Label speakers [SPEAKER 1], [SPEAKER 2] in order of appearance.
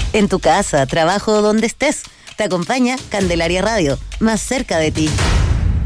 [SPEAKER 1] En tu casa, trabajo o donde estés, te acompaña Candelaria Radio, más cerca de ti.